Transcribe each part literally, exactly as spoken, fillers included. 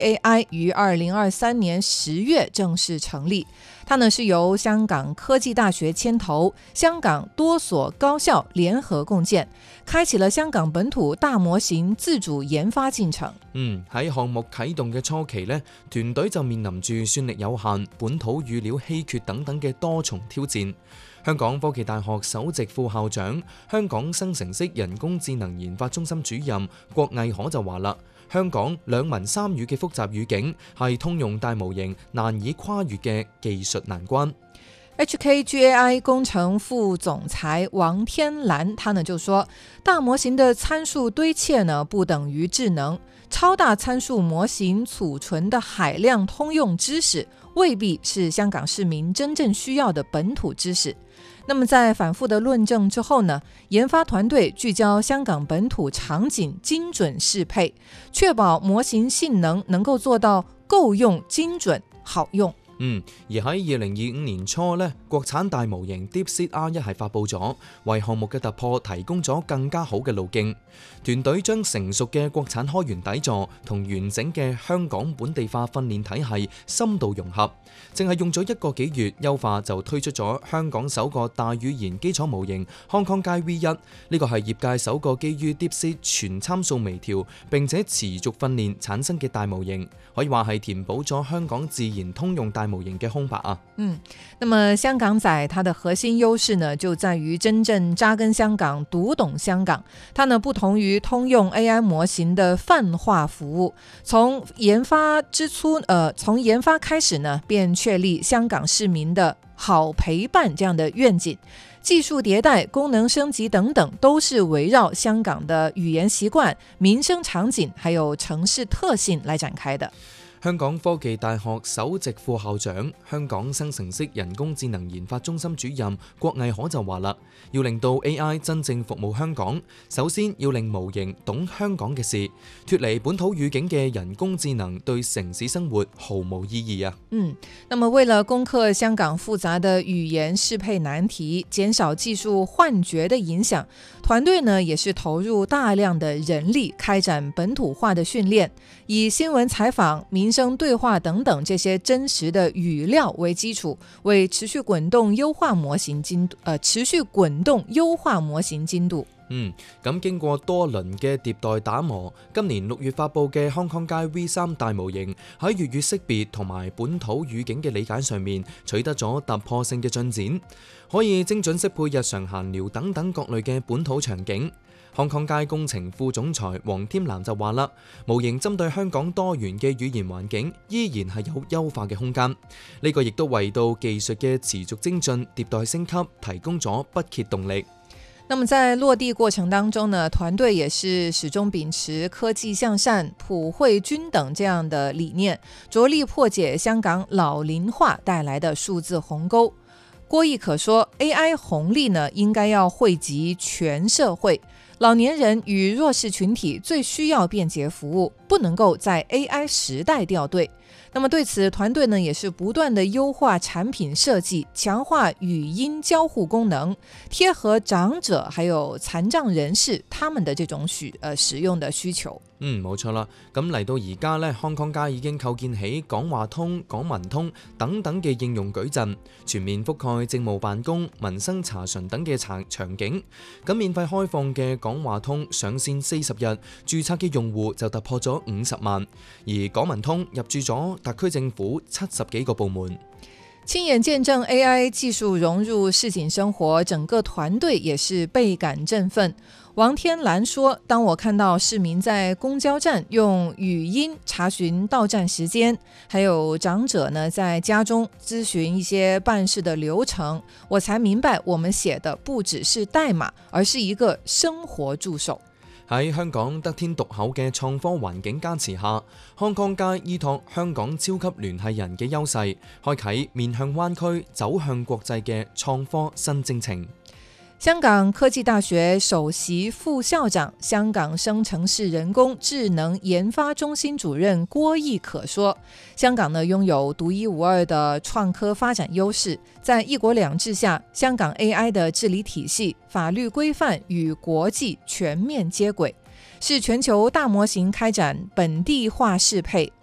A I 于二零二三年十月正式成立。它呢是由香港科技大學牽頭，香港多所高校聯合共建，開啟了香港本土大模型自主研發進程。 嗯，喺項目啟動嘅初期呢，團隊就面臨住算力有限、本土語料稀缺等等嘅多重挑戰。香港科技大學首席副校長、香港生成式人工智能研發中心主任郭毅可就話啦，香港兩文三語嘅複雜語境係通用大模型難以跨越嘅技術難關。 H K G A I 工程副總裁王天蘭，他呢就說，大模型的參數堆砌呢不等於智能，超大參數模型儲存的海量通用知識未必是香港市民真正需要的本土知識。那麼在反覆的論證之後呢，研發團隊聚焦香港本土場景精準適配，確保模型性能能夠做到夠用、精準、好用。 嗯，而喺二零二五年初呢，國產大模型 DeepSeek R 一係發布咗，為項目嘅突破提供咗更加好嘅路徑。團隊將成熟嘅國產開源底座同完整嘅香港本地化訓練體系深度融合，淨係用咗一個幾月優化就推出咗香港首個大語言基礎模型 Hong Kong Guide V 一，呢個係業界首個基於 DeepSeek 全參數微調並且持續訓練產生嘅大模型，可以話係填補咗香港自然通用大模型嘅空白啊。 嗯，那麼香港仔它的核心優勢呢，就在於真正扎根香港、讀懂香港。它呢不同於通用 A I 模型的泛化服務，從研發之初，呃，從研發開始呢，便確立香港市民的好陪伴這樣的願景。技術迭代、功能升級等等，都是圍繞香港的語言習慣、民生場景，還有城市特性來展開的。 香港科技大學首席副校長、香港生成式人工智能研發中心主任郭毅可就話啦，要令到 A I 真正服務香港，首先要令模型懂香港嘅事，脫離本土語境嘅人工智能對城市生活毫無意義啊。 嗯，那麼為了攻克香港複雜的語言適配難題，減少技術幻覺的影響，團隊呢也是投入大量的人力開展本土化的訓練，以新聞採訪、民生對話等等這些真實的語料為基礎，為持續滾動優化模型精度，呃，持續滾動優化模型精度。 嗯，咁經過多輪嘅迭代打磨，今年六月發布嘅 Hong Kong Guide V 三大模型喺粵語識別同埋本土語境嘅理解上面取得咗突破性嘅進展，可以精準適配日常閒聊等等各類嘅本土場景。Hong Kong Guide工程副總裁黃添蘭就話啦，模型針對香港多元嘅語言環境依然係有優化嘅空間，呢個亦都為到技術嘅持續精進、迭代升級提供咗不竭動力。 那麼在落地過程當中呢，團隊也是始終秉持科技向善、普惠均等這樣的理念，着力破解香港老齡化帶來的數字鴻溝。郭毅可說 A I 紅利呢，應該要惠及全社會，老年人與弱勢群體最需要便捷服務，不能夠在 A I 時代掉隊。那麼對此，團隊呢也是不斷的優化產品設計，強化語音交互功能，貼合長者還有殘障人士他們的這種需呃使用的需求。 嗯，冇錯啦。咁嚟到而家呢，Hong Kong Guide已經構建起講話通、講文通等等嘅應用矩陣，全面覆蓋政務辦公、民生查詢等嘅場場景。咁免費開放嘅講話通上線四十日，註冊嘅用戶就突破咗五十萬，而講文通入駐咗特區政府七十幾個部門。 親眼見證 A I 技術融入市井生活，整個團隊也是倍感振奮。王天蘭說，當我看到市民在公交站用語音查詢到站時間，還有長者呢在家中諮詢一些辦事的流程，我才明白我們寫的不只是代碼，而是一個生活助手。 喺香港得天獨厚嘅創科環境加持下， Hong Kong Guide依託香港超級聯繫人嘅優勢，開啟面向灣區走向國際嘅創科新征程。 香港科技大學首席副校長、香港生成式人工智能研發中心主任郭毅可說，香港呢擁有獨一無二的創科發展優勢，在一國兩制下，香港 A I 的治理體系、法律規範與國際全面接軌，是全球大模型開展本地化適配、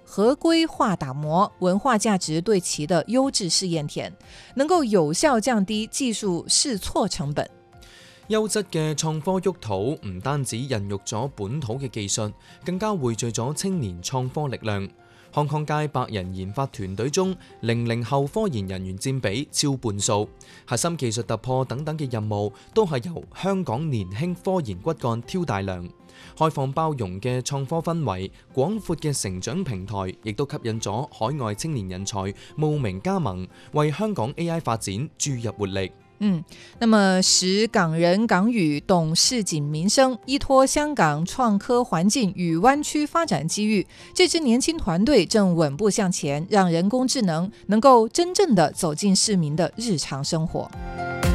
合规化打磨、文化價值對齊的優質試驗田，能夠有效降低技術試錯成本。 優質嘅創科沃土唔單止孕育咗本土嘅技術，更加匯聚咗青年創科力量。康康街百人研發團隊中，零零後科研人員佔比超半數，核心技術突破等等嘅任務都係由香港年輕科研骨幹挑大梁。開放包容嘅創科氛圍、廣闊嘅成長平台，亦都吸引咗海外青年人才慕名加盟，為香港 A I 發展注入活力。 嗯，那麼使港人港語懂市井民生，依託香港創科環境與灣區發展機遇，這支年輕團隊正穩步向前，讓人工智能能夠真正地走進市民的日常生活。